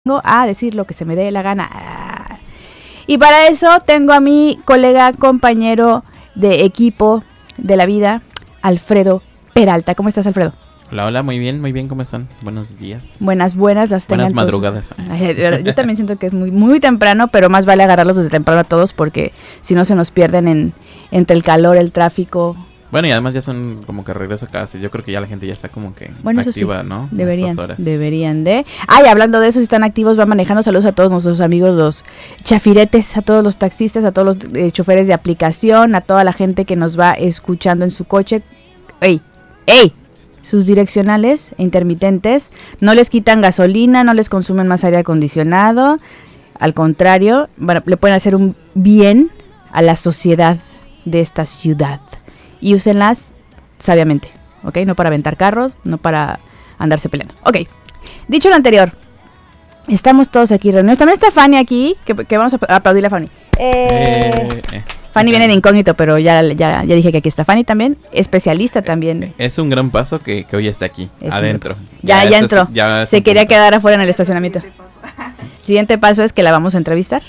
a decir lo que se me dé la gana. Y para eso tengo a mi colega, compañero de equipo de la vida, Alfredo Peralta. ¿Cómo estás, Alfredo? Hola, hola, muy bien, ¿cómo están? Buenos días. Buenas las tengan. Buenas madrugadas. Yo también siento que es muy temprano, pero más vale agarrarlos desde temprano a todos porque si no se nos pierden entre el calor, el tráfico. Bueno, y además ya son como que regreso a casa. Yo creo que ya la gente ya está como que bueno, activa, eso sí, ¿no? Deberían de. Ay, hablando de eso, si están activos, va manejando. Saludos a todos nuestros amigos, los chafiretes, a todos los taxistas, a todos los choferes de aplicación, a toda la gente que nos va escuchando en su coche. ¡Ey! Sus direccionales e intermitentes no les quitan gasolina, no les consumen más aire acondicionado. Al contrario, le pueden hacer un bien a la sociedad de esta ciudad. Y úsenlas sabiamente, ¿ok? No para aventar carros, no para andarse peleando. Ok, dicho lo anterior, estamos todos aquí reunidos. También está Fanny aquí, que vamos a aplaudirle a Fanny. Fanny viene de incógnito, pero ya dije que aquí está Fanny también, especialista también. Es un gran paso que hoy está aquí, adentro. Ya entró, se quería quedar afuera en el estacionamiento. El siguiente paso es que la vamos a entrevistar.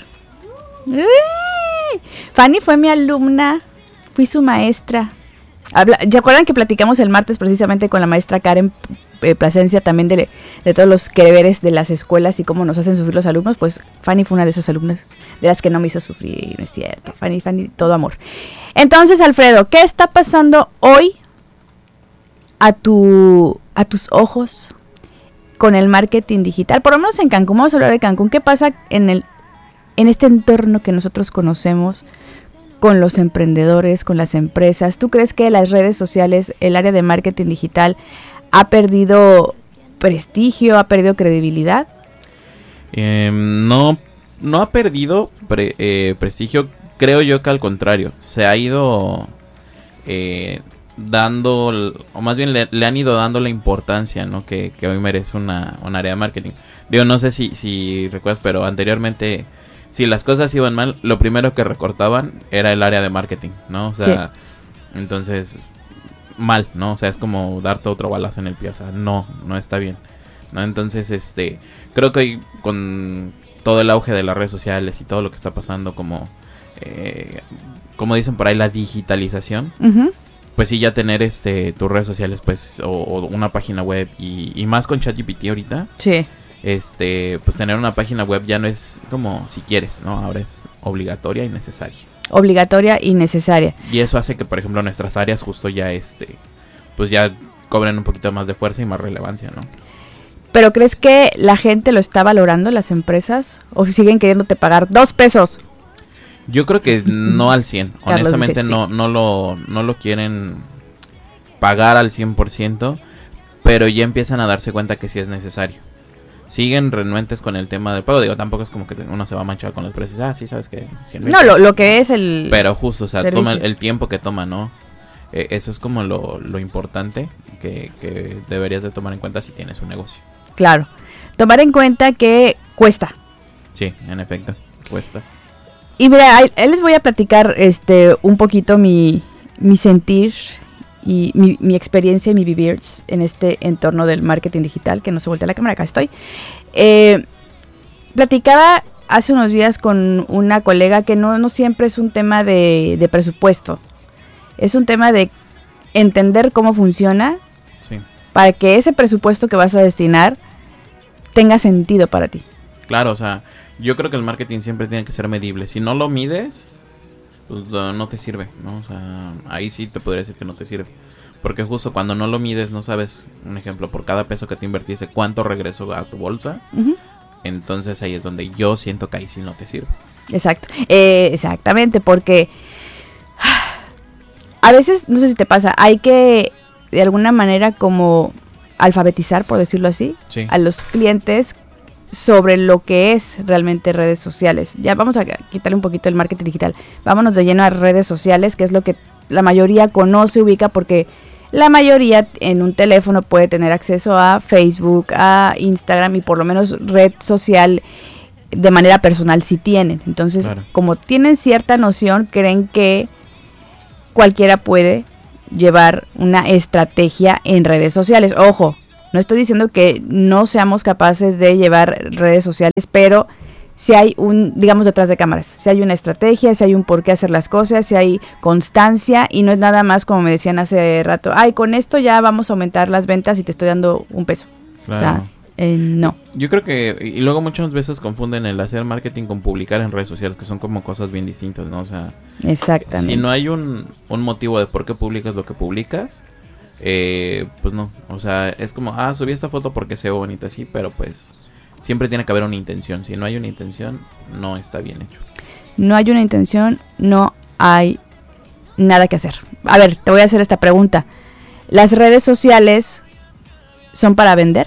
Fanny fue mi alumna, fui su maestra. ¿Se acuerdan que platicamos el martes precisamente con la maestra Karen Plasencia también de todos los quereveres de las escuelas y cómo nos hacen sufrir los alumnos? Pues Fanny fue una de esas alumnas de las que no me hizo sufrir, no es cierto. Fanny, todo amor. Entonces, Alfredo, ¿qué está pasando hoy a tus ojos con el marketing digital? Por lo menos en Cancún, vamos a hablar de Cancún. ¿Qué pasa en este entorno que nosotros conocemos con los emprendedores, con las empresas? ¿Tú crees que las redes sociales, el área de marketing digital, ha perdido prestigio, ha perdido credibilidad? No ha perdido prestigio, creo yo que al contrario, se ha ido dando, o más bien le han ido dando la importancia, ¿no? que hoy merece un área de marketing. Digo, no sé si recuerdas, pero anteriormente, si las cosas iban mal, lo primero que recortaban era el área de marketing, ¿no? O sea, sí. Entonces, mal, ¿no? O sea, es como darte otro balazo en el pie, o sea, no está bien, ¿no? Entonces, creo que hoy, con todo el auge de las redes sociales y todo lo que está pasando, como dicen por ahí, la digitalización, uh-huh. Pues sí, ya tener tus redes sociales, pues, o una página web, y más con ChatGPT ahorita, sí. Pues tener una página web ya no es como si quieres, ¿no? Ahora es obligatoria y necesaria. Y eso hace que, por ejemplo, nuestras áreas justo ya, pues ya cobren un poquito más de fuerza y más relevancia, ¿no? ¿Pero crees que la gente lo está valorando, las empresas? ¿O siguen queriéndote pagar 2 pesos? Yo creo que no al 100. Honestamente, dice, sí. no lo quieren pagar al 100%, pero ya empiezan a darse cuenta que sí es necesario. Siguen renuentes con el tema del pago. Digo, tampoco es como que uno se va a manchar con los precios. Ah, sí, sabes que... No, lo que es el... Pero justo, o sea, servicio. toma el tiempo que toma, ¿no? Eso es como lo importante que deberías de tomar en cuenta si tienes un negocio. Claro. Tomar en cuenta que cuesta. Sí, en efecto, cuesta. Y mira, ahí les voy a platicar un poquito mi sentir y mi experiencia y mi vivir en este entorno del marketing digital, que no se voltea la cámara, acá estoy. Platicaba hace unos días con una colega que no siempre es un tema de presupuesto, es un tema de entender cómo funciona, sí, para que ese presupuesto que vas a destinar tenga sentido para ti. Claro, o sea, yo creo que el marketing siempre tiene que ser medible. Si no lo mides, pues no te sirve, ¿no? O sea, ahí sí te podría decir que no te sirve. Porque justo cuando no lo mides, no sabes, un ejemplo, por cada peso que te invertiste, cuánto regresó a tu bolsa. Uh-huh. Entonces ahí es donde yo siento que ahí sí no te sirve. Exacto, exactamente, porque a veces, no sé si te pasa, hay que de alguna manera como alfabetizar, por decirlo así, sí, a los clientes sobre lo que es realmente redes sociales. Ya vamos a quitarle un poquito el marketing digital. Vámonos de lleno a redes sociales, que es lo que la mayoría conoce, ubica, porque la mayoría en un teléfono puede tener acceso a Facebook, a Instagram y por lo menos red social de manera personal sí tienen. Entonces, claro, como tienen cierta noción, creen que cualquiera puede llevar una estrategia en redes sociales. Ojo, No estoy diciendo que no seamos capaces de llevar redes sociales, pero si hay digamos, detrás de cámaras, si hay una estrategia, si hay un por qué hacer las cosas, si hay constancia, y no es nada más como me decían hace rato, con esto ya vamos a aumentar las ventas y te estoy dando $1. Claro. O sea, no. Yo creo que, y luego muchas veces confunden el hacer marketing con publicar en redes sociales, que son como cosas bien distintas, ¿no? O sea, exactamente. Si no hay un motivo de por qué publicas lo que publicas, pues no, o sea, es como, subí esta foto porque se ve bonita, sí, pero pues siempre tiene que haber una intención. Si no hay una intención, no está bien hecho. No hay una intención, no hay nada que hacer. A ver, te voy a hacer esta pregunta. ¿Las redes sociales son para vender?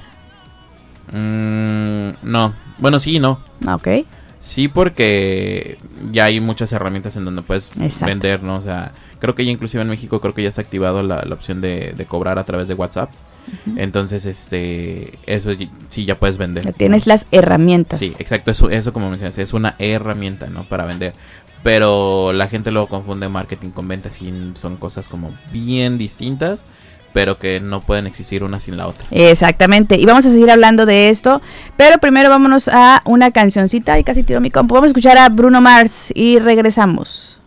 No. Bueno, sí y no. Ok. Sí, porque ya hay muchas herramientas en donde puedes exacto. vender, ¿no? O sea, creo que ya inclusive en México creo que ya está activado la opción de cobrar a través de WhatsApp. Uh-huh. Entonces, eso sí ya puedes vender. Ya tienes, ¿no?, las herramientas. Sí, exacto, eso como mencionas, es una herramienta, ¿no?, para vender. Pero la gente luego confunde marketing con ventas y son cosas como bien distintas, pero que no pueden existir una sin la otra. Exactamente, y vamos a seguir hablando de esto, pero primero vámonos a una cancioncita, y casi tiro mi compu. Vamos a escuchar a Bruno Mars y regresamos.